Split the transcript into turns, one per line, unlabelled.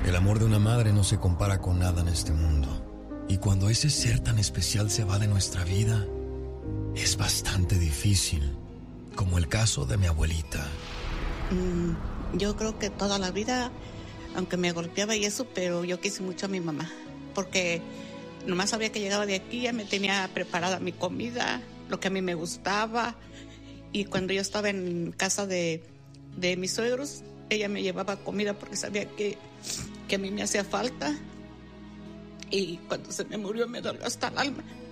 porque el amor de una madre no se compara con nada en este mundo. Y cuando ese ser tan especial se va de nuestra vida, es bastante difícil, como el caso de mi abuelita.
Yo creo que toda la vida, aunque me golpeaba y eso, pero yo quise mucho a mi mamá, porque nomás sabía que llegaba de aquí, ya me tenía preparada mi comida, lo que a mí me gustaba, y cuando yo estaba en casa de mis suegros, ella me llevaba comida porque sabía que a mí me hacía falta. Y cuando se me murió me dolió hasta el alma.